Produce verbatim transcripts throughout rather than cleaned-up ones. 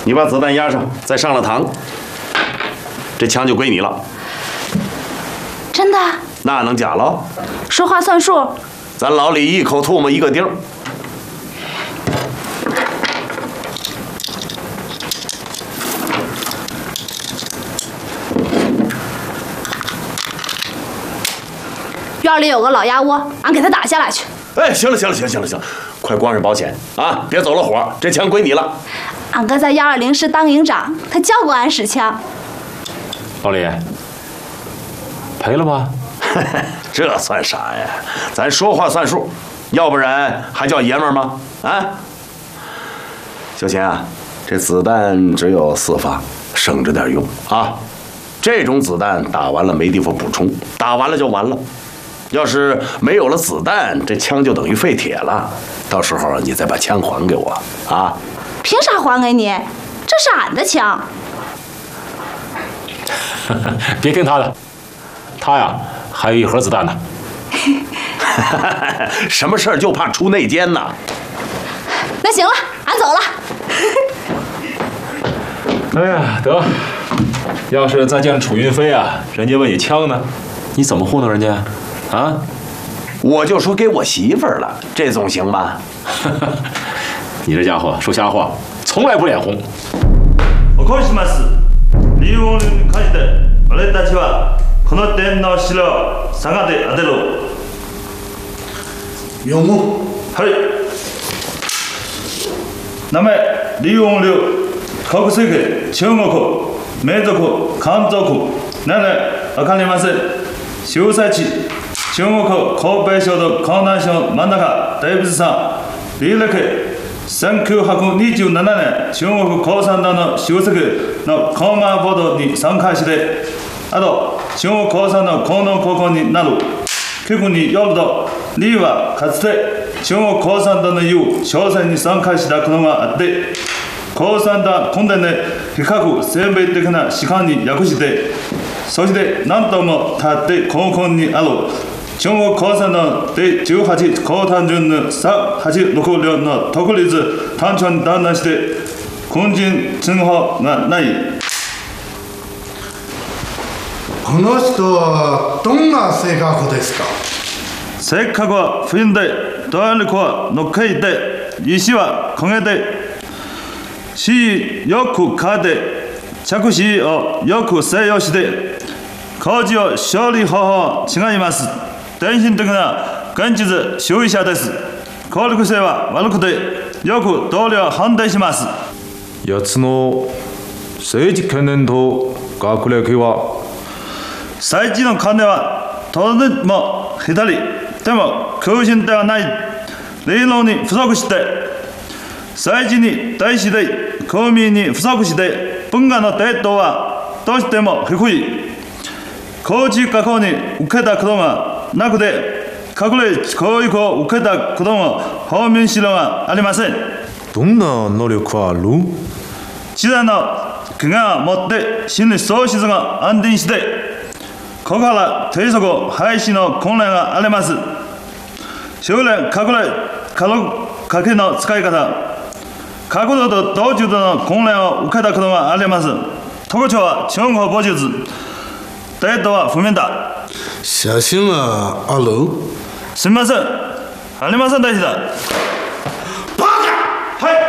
你把子弹压上，再上了膛，这枪就归你了。 真的？ 那能假喽？ 说话算数。 咱老李一口唾沫一个钉儿。 院里有个老鸭窝，俺给他打下来去。 哎，行了行了行了行了行了，快关上保险啊！别走了火，这枪归你了。 俺哥在幺二零师当营长，他教过俺使枪。 老李，赔了吧？ 这算啥呀？咱说话算数，要不然还叫爷们儿吗？啊！小钱啊，这子弹只有四发，省着点用啊。这种子弹打完了没地方补充，打完了就完了。要是没有了子弹，这枪就等于废铁了。到时候你再把枪还给我啊！ 凭啥还给你？这是俺的枪。 别听他的，他呀还有一盒子弹呢。 什么事儿就怕出内奸呐？ 那行了，俺走了。 哎呀，得，要是再见楚云飞啊，人家问你枪呢，你怎么糊弄人家？啊？ 我就说给我媳妇儿了，这总行吧？ 你这家伙说瞎话，从来不脸红。 お願いします。理由に関して俺たちはこの点の資料を佐賀で当てろ。 読む。 はい。名前、李永龍、国籍、中国、民族、漢族、年齢、わかりません。詳細地、中国河北省と河南省真ん中、大仏さん、履歴、せんきゅうひゃくにじゅうななねん、中国共産党の主席のコンマンボードに参加して、あと、中国共産の高能高校になる。聞くによると、李はかつて中国共産党のいう商戦に参加したことがあって、共産党訓練で比較生命的な士官に訳して、そして何ともたって高校にある中国共産党第じゅうはち高単純のさんはちろく両の独立単調に断断して軍人称号がない。 この人はどんな性格ですか？ 性格は不倫で、体力はのっけいて、意志は焦げて、死よく変えて、着手をよく制御して、工事を処理方法違います。典型的な現実主義者です。効力性は悪くて、よく同僚反対します。 奴の政治経験と学歴は？ 政治の金はとても左、でも空心ではない。理論に不足して、政治に対して公民に不足して、文化の程度はどうしても低い。高知学校に受けたことがなくて、隠れ教育を受けたことも方面資料がありません。 どんな能力はある？ 知財の怪我を持って心理喪失が安定して、ここから低速廃止の訓練があります。修練、隠れ、かけの使い方、角度と同時度の訓練を受けたことがあります。特徴は中国武術。程度は不明だ。 写真はある？ すみません。ありませんでした。 バカ！ はい。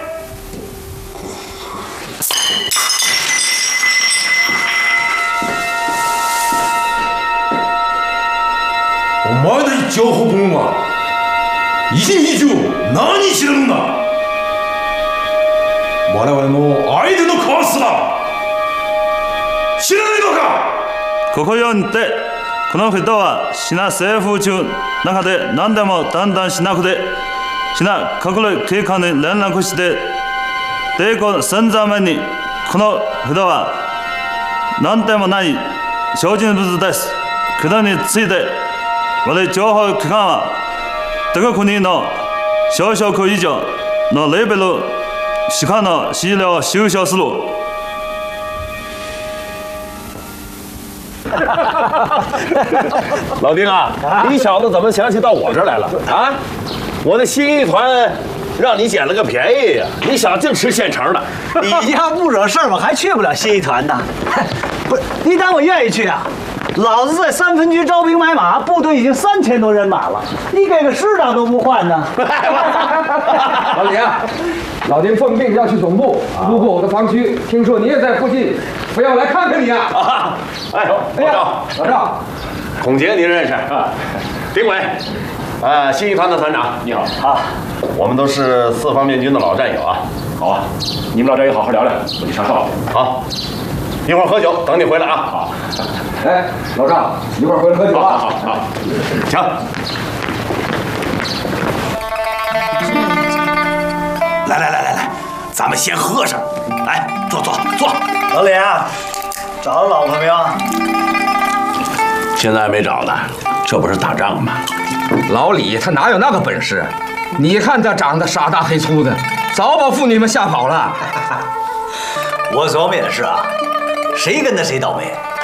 お前たち情報部門は一日中何してるんだ？我々の相手の顔すら知らないのか？ ここよにて、この人はしな政府中中で何でも断断しなくて、しな隠れ警官に連絡して、抵抗戦ざめに、この人は何でもない小人物です。これについて、我情報機関は、他国の小職以上のレベルしかの資料を収集する。 老丁啊，你小子怎么想起到我这儿来了啊？我的新一团让你捡了个便宜呀！你想净吃现成的？ 你要不惹事儿，我还去不了新一团呢。不是，你当我愿意去啊？老子在三分局招兵买马，部队已经三千多人马了，你给个师长都不换呢？ 老李啊，老丁奉命要去总部，路过我的防区，听说你也在附近，非要来看看你啊！ 啊，哎，老赵， 老赵， 孔杰您认识啊？丁伟，呃，新一团的团长，你好啊。我们都是四方面军的老战友啊。 好啊，你们老战友好好聊聊，我去上哨。 好，一会儿喝酒，等你回来啊。好。 哎，老赵，一会儿回来喝酒啊！ 好，好，行。来来来来来，咱们先喝上。来，坐坐坐。 老李啊，找到老婆没有？ 现在还没找呢，这不是打仗吗？ 老李他哪有那个本事？你看他长得傻大黑粗的，早把妇女们吓跑了。 我琢磨也是啊，谁跟他谁倒霉。